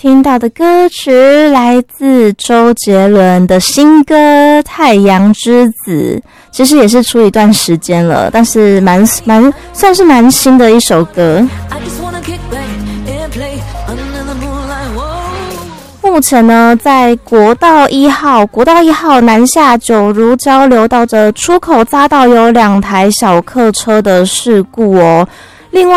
听到的歌曲来自周杰伦的新歌《太阳之子》，其实也是出一段时间了，但是算是蛮新的一首歌。目前呢，在国道一号南下九如交流道的出口匝道有2台小客车的事故哦。另外